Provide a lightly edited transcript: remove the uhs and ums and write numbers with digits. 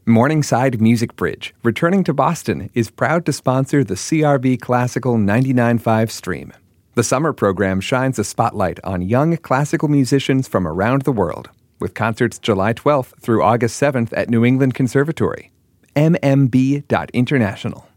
Morningside Music Bridge, returning to Boston, is proud to sponsor the CRB Classical 99.5 stream. The summer program shines a spotlight on young classical musicians from around the world, with concerts July 12th through August 7th at New England Conservatory. mmb.international.